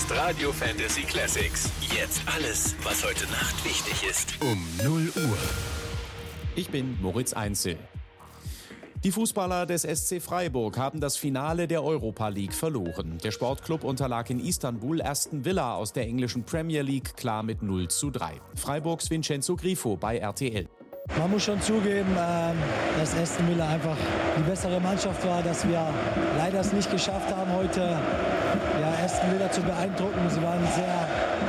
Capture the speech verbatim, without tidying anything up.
ist Radio Fantasy Classics. Jetzt alles, was heute Nacht wichtig ist. Um null Uhr. Ich bin Moritz Einzel. Die Fußballer des S C Freiburg haben das Finale der Europa League verloren. Der Sportclub unterlag in Istanbul Aston Villa aus der englischen Premier League klar mit null zu drei. Freiburgs Vincenzo Grifo bei R T L. Man muss schon zugeben, dass Aston Villa einfach die bessere Mannschaft war, dass wir leider es nicht geschafft haben, heute ja, Aston Villa zu beeindrucken. Sie waren sehr